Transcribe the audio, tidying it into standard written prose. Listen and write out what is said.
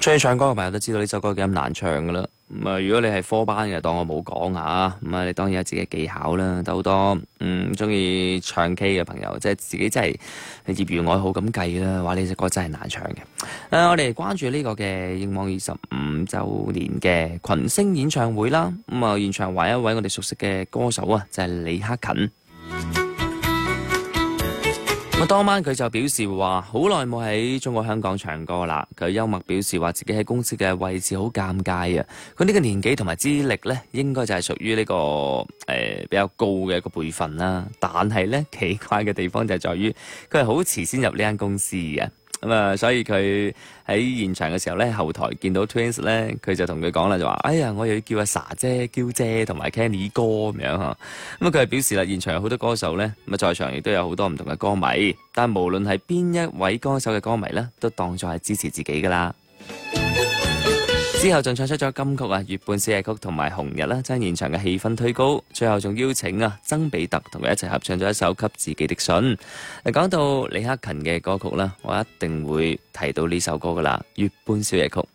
中意唱歌嘅朋友都知道呢首歌幾咁難唱噶啦。咁啊，如果你係科班嘅，當我冇講下。咁啊，你當然有自己嘅技巧啦。但好多中意唱 K 嘅朋友，即係自己真係業餘愛好咁計啦。話呢隻歌真係難唱嘅。我哋關注呢個嘅英皇25週年嘅群星演唱會啦。咁啊，現場唯一位我哋熟悉嘅歌手啊，就係李克勤。當晚佢就表示話好耐冇喺中國香港唱歌啦。佢幽默表示話自己喺公司嘅位置好尷尬啊。佢呢個年紀同埋資歷呢，應該就係屬於呢個比較高嘅一個輩份啦。但係呢，奇怪嘅地方就係在於佢係好遲先入呢間公司嘅。咁啊，所以佢喺現場嘅時候咧，後台見到 Twins 咧，佢就同佢講啦，就話：哎呀，我又要叫阿 Sa 姐、嬌姐同埋 Kenny 哥咁樣嚇。咁佢係表示啦，現場有好多歌手咧，咁啊在場亦都有好多唔同嘅歌迷，但無論係邊一位歌手嘅歌迷咧，都當作係支持自己噶啦。之後仲唱出咗金曲啊《月半小夜曲》同埋《紅日》啦，將現場嘅氣氛推高。最後仲邀請啊曾比特同佢一齊合唱咗一首《給自己的信》。講到李克勤嘅歌曲啦，我一定會提到呢首歌噶啦，《月半小夜曲》。